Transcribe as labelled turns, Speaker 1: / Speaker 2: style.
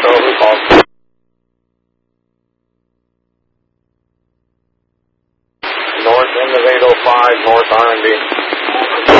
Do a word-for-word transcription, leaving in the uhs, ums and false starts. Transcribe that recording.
Speaker 1: So who called? North end of eight oh five, North R and D.